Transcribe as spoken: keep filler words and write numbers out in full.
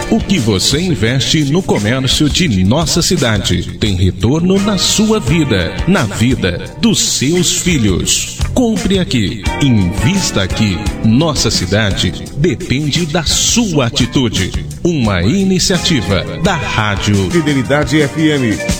O que você investe no comércio de nossa cidade tem retorno na sua vida, na vida dos seus filhos. Compre aqui, invista aqui. Nossa cidade depende da sua atitude. Uma iniciativa da Rádio Fidelidade F M.